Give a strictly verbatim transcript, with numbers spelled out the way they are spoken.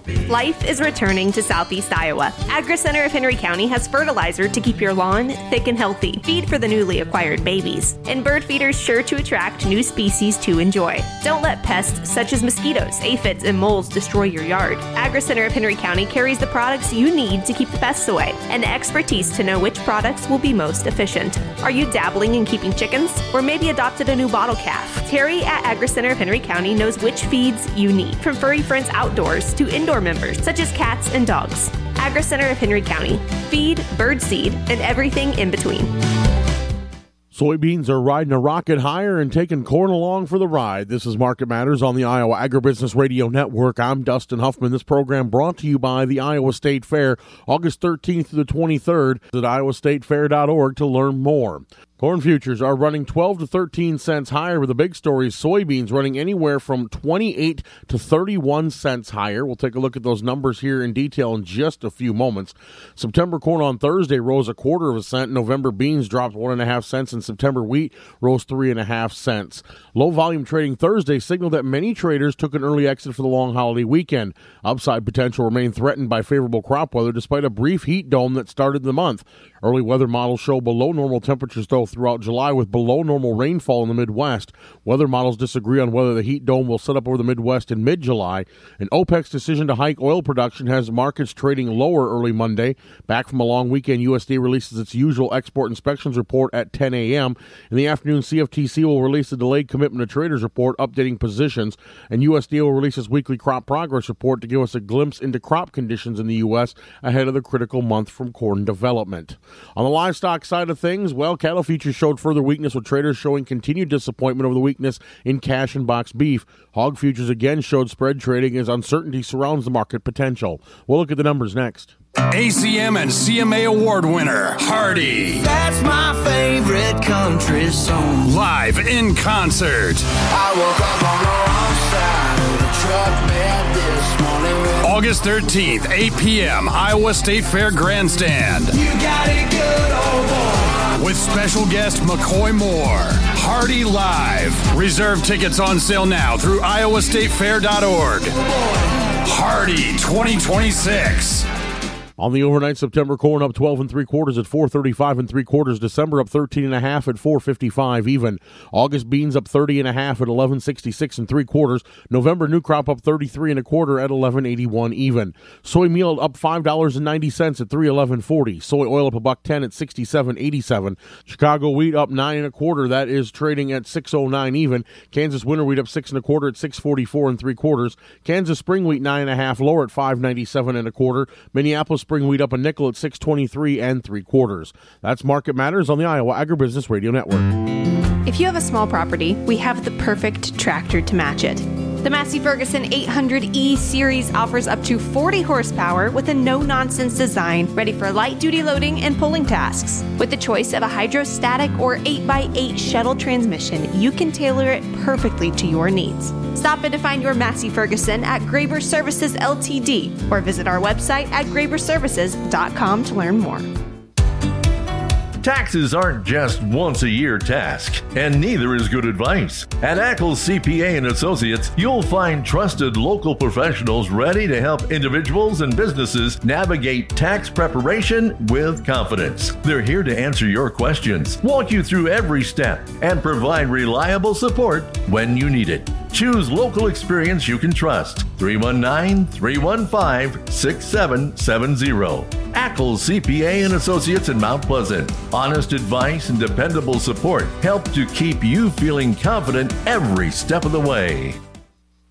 Life is returning to Southeast Iowa. Agri-Center of Henry County has fertilizer to keep your lawn thick and healthy, feed for the newly acquired babies, and bird feeders sure to attract new species to enjoy. Don't let pests such as mosquitoes, aphids, and moles destroy your yard. Agri-Center of Henry County carries the products you need to keep the pests away and the expertise to know which products will be most efficient. Are you dabbling in keeping chickens? Or maybe adopted a new bottle calf? Terry at Agri-Center of Henry County knows which feeds you need, from Furry Friends Outdoors to indoor members such as cats and dogs. Agri-Center of Henry County. Feed, birdseed, and everything in between. Soybeans are riding a rocket higher and taking corn along for the ride. This is Market Matters on the Iowa Agribusiness Radio Network. I'm Dustin Huffman. This program brought to you by the Iowa State Fair, August thirteenth to the twenty-third at iowa state fair dot org to learn more. Corn futures are running twelve to thirteen cents higher, with the big stories soybeans running anywhere from twenty-eight to thirty-one cents higher. We'll take a look at those numbers here in detail in just a few moments. September corn on Thursday rose a quarter of a cent. November beans dropped one and a half cents, and September wheat rose three and a half cents. Low volume trading Thursday signaled that many traders took an early exit for the long holiday weekend. Upside potential remained threatened by favorable crop weather despite a brief heat dome that started the month. Early weather models show below normal temperatures, though, throughout July, with below normal rainfall in the Midwest. Weather models disagree on whether the heat dome will set up over the Midwest in mid-July. And OPEC's decision to hike oil production has markets trading lower early Monday. Back from a long weekend, U S D A releases its usual export inspections report at ten a.m. In the afternoon, C F T C will release the delayed commitment to traders report, updating positions. And U S D A will release its weekly crop progress report to give us a glimpse into crop conditions in the U S ahead of the critical month from corn development. On the livestock side of things, well, cattle futures showed further weakness, with traders showing continued disappointment over the weakness in cash and box beef. Hog futures again showed spread trading as uncertainty surrounds the market potential. We'll look at the numbers next. A C M and C M A award winner, Hardy. That's my favorite country song. Live in concert. I woke up on the wrong side of the truck bed this morning. August thirteenth, eight p.m., Iowa State Fair Grandstand. You got it good, old boy. With special guest McCoy Moore. Hardy Live. Reserve tickets on sale now through iowa state fair dot org. Hardy twenty twenty-six. On the overnight, September corn up twelve and three quarters at four thirty-five and three quarters. December up thirteen and a half at four fifty-five even. August beans up thirty and a half at eleven sixty-six and three quarters. November new crop up thirty-three and a quarter at eleven eighty-one even. Soy meal up five dollars and ninety cents at three eleven forty. Soy oil up a buck ten at sixty-seven eighty-seven. Chicago wheat up nine and a quarter. That is trading at six oh nine even. Kansas winter wheat up six and a quarter at six forty-four and three quarters. Kansas spring wheat nine and a half lower at five ninety-seven and a quarter. Minneapolis spring wheat up a nickel at six twenty-three and three quarters. That's Market Matters on the Iowa Agribusiness Radio Network. If you have a small property, we have the perfect tractor to match it. The Massey Ferguson eight hundred E Series offers up to forty horsepower with a no-nonsense design, ready for light-duty loading and pulling tasks. With the choice of a hydrostatic or eight by eight shuttle transmission, you can tailor it perfectly to your needs. Stop in to find your Massey Ferguson at Graber Services L T D or visit our website at graber services dot com to learn more. Taxes aren't just once a year task, and neither is good advice. At Ackles C P A and Associates, you'll find trusted local professionals ready to help individuals and businesses navigate tax preparation with confidence. They're here to answer your questions, walk you through every step, and provide reliable support when you need it. Choose local experience you can trust. three one nine, three one five, six seven seven zero. Ackles C P A and Associates in Mount Pleasant. Honest advice and dependable support help to keep you feeling confident every step of the way.